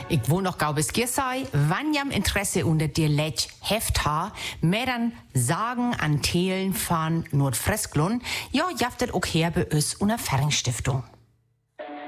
Ich wohne noch gau bis Giersei. Wann jam Interesse unter dir Lech heft ha, mehr dann sagen an Thelen von Nordfresklund, ja, jaftet auch her bei uns unter Fernstiftung.